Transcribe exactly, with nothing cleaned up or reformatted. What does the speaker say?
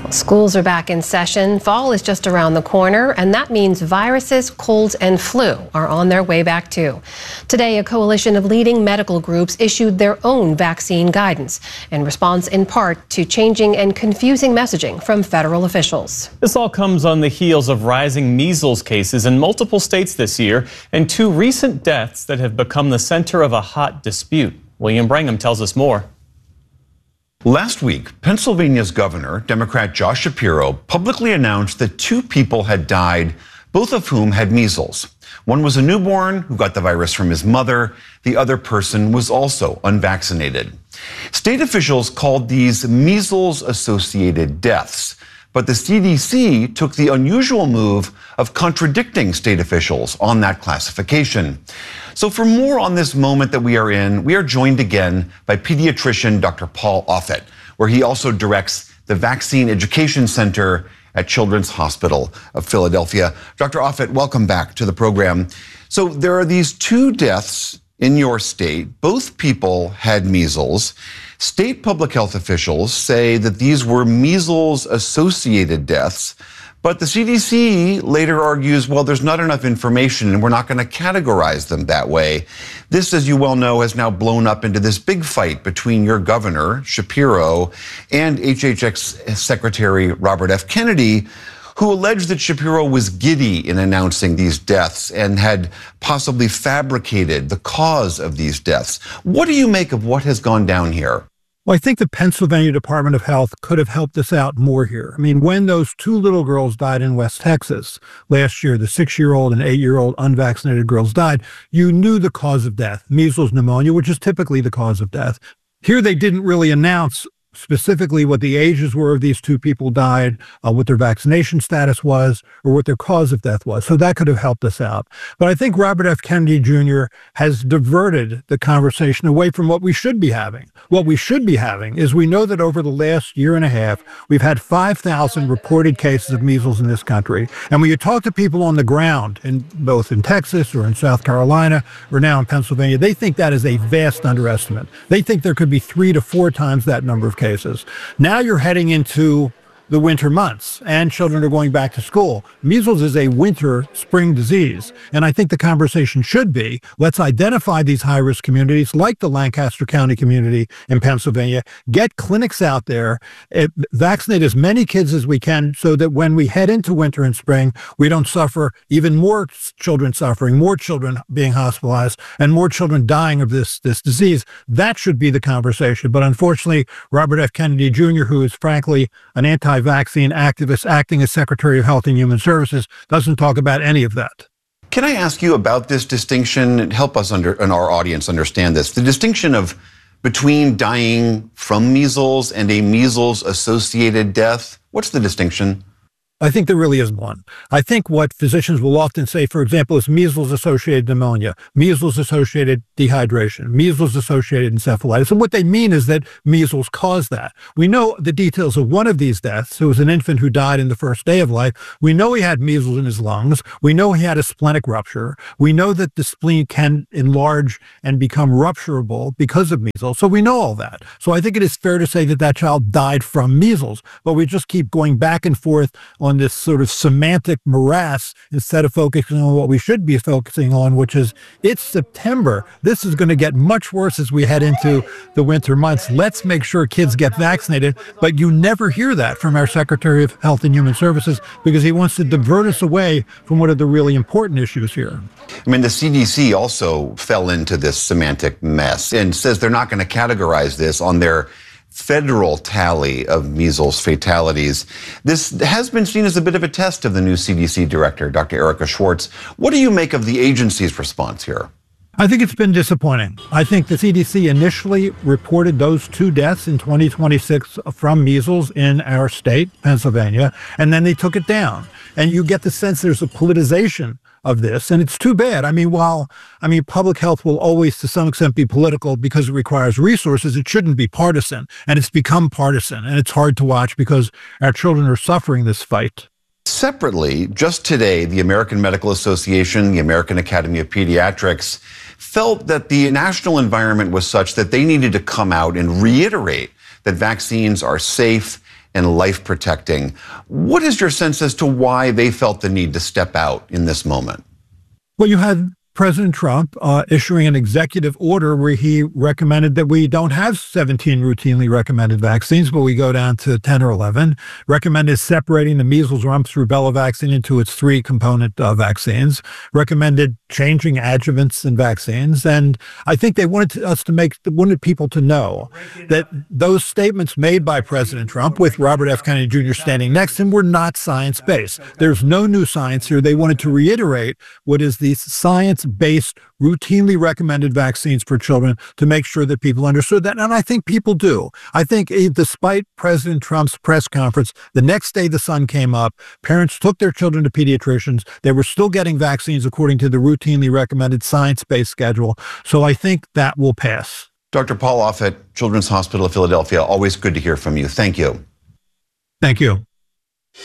Schools are back in session. Fall is just around the corner, and that means viruses, colds, and flu are on their way back too. Today, a coalition of leading medical groups issued their own vaccine guidance in response in part to changing and confusing messaging from federal officials. This all comes on the heels of rising measles cases in multiple states this year and two recent deaths that have become the center of a hot dispute. William Brangham tells us more. Last week, Pennsylvania's governor, Democrat Josh Shapiro, publicly announced that two people had died, both of whom had measles. One was a newborn who got the virus from his mother. The other person was also unvaccinated. State officials called these measles-associated deaths, but the C D C took the unusual move of contradicting state officials on that classification. So for more on this moment that we are in, we are joined again by pediatrician Doctor Paul Offit, where he also directs the Vaccine Education Center at Children's Hospital of Philadelphia. Doctor Offit, welcome back to the program. So there are these two deaths in your state. Both people had measles. State public health officials say that these were measles-associated deaths. But the C D C later argues, well, there's not enough information and we're not going to categorize them that way. This, as you well know, has now blown up into this big fight between your governor, Shapiro, and H H S Secretary Robert F. Kennedy, who alleged that Shapiro was giddy in announcing these deaths and had possibly fabricated the cause of these deaths. What do you make of what has gone down here? Well, I think the Pennsylvania Department of Health could have helped us out more here. I mean, when those two little girls died in West Texas last year, the six-year-old and eight-year-old unvaccinated girls died, you knew the cause of death, measles pneumonia, which is typically the cause of death. Here, they didn't really announce specifically what the ages were of these two people died, uh, what their vaccination status was, or what their cause of death was. So that could have helped us out. But I think Robert F. Kennedy Junior has diverted the conversation away from what we should be having. What we should be having is we know that over the last year and a half, we've had five thousand reported cases of measles in this country. And when you talk to people on the ground, in both in Texas or in South Carolina or now in Pennsylvania, they think that is a vast underestimate. They think there could be three to four times that number of cases. Cases. Now you're heading into the winter months and children are going back to school. Measles is a winter spring disease. And I think the conversation should be, let's identify these high-risk communities like the Lancaster County community in Pennsylvania, get clinics out there, eh, vaccinate as many kids as we can so that when we head into winter and spring, we don't suffer even more children suffering, more children being hospitalized, and more children dying of this, this disease. That should be the conversation. But unfortunately, Robert F. Kennedy Junior, who is frankly an anti vaccine activist acting as Secretary of Health and Human Services, doesn't talk about any of that. Can I ask you about this distinction? Help us under, and our audience understand this. The distinction of between dying from measles and a measles-associated death. What's the distinction? I think there really isn't one. I think what physicians will often say, for example, is measles-associated pneumonia, measles-associated dehydration, measles-associated encephalitis. And what they mean is that measles caused that. We know the details of one of these deaths. It was an infant who died in the first day of life. We know he had measles in his lungs. We know he had a splenic rupture. We know that the spleen can enlarge and become rupturable because of measles. So we know all that. So I think it is fair to say that that child died from measles, but we just keep going back and forth on on this sort of semantic morass instead of focusing on what we should be focusing on, which is it's September. This is going to get much worse as we head into the winter months. Let's make sure kids get vaccinated. But you never hear that from our Secretary of Health and Human Services because he wants to divert us away from what are the really important issues here. I mean, the C D C also fell into this semantic mess and says they're not going to categorize this on their federal tally of measles fatalities. This has been seen as a bit of a test of the new C D C director, Doctor Erika Schwartz. What do you make of the agency's response here? I think it's been disappointing. I think the C D C initially reported those two deaths in twenty twenty-six from measles in our state, Pennsylvania, and then they took it down. And you get the sense there's a politicization of this, and it's too bad. I mean, while, I mean, public health will always to some extent be political because it requires resources, it shouldn't be partisan, and it's become partisan, and it's hard to watch because our children are suffering this fight. Separately, just today, the American Medical Association, the American Academy of Pediatrics, felt that the national environment was such that they needed to come out and reiterate that vaccines are safe and life-protecting. What is your sense as to why they felt the need to step out in this moment? Well, you had President Trump uh, issuing an executive order where he recommended that we don't have seventeen routinely recommended vaccines, but we go down to ten or eleven, recommended separating the measles, mumps, rubella vaccine into its three component uh, vaccines, recommended changing adjuvants in vaccines. And I think they wanted us to make, wanted people to know that those statements made by President Trump with Robert F. Kennedy Junior standing next to him were not science-based. There's no new science here. They wanted to reiterate what is the science based, routinely recommended vaccines for children to make sure that people understood that. And I think people do. I think despite President Trump's press conference, the next day the sun came up, parents took their children to pediatricians. They were still getting vaccines according to the routinely recommended science-based schedule. So I think that will pass. Doctor Paul Offit, Children's Hospital of Philadelphia, always good to hear from you. Thank you. Thank you.